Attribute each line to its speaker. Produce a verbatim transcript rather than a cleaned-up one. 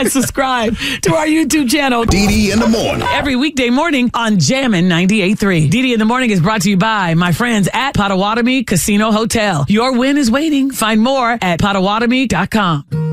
Speaker 1: and subscribe to our YouTube channel,
Speaker 2: D D in the morning.
Speaker 1: every weekday morning on Jammin' ninety-eight point three. D D in the morning is brought to you by my friends at Potawatomi Casino Hotel. Your win is waiting. Find more at potawatomi dot com.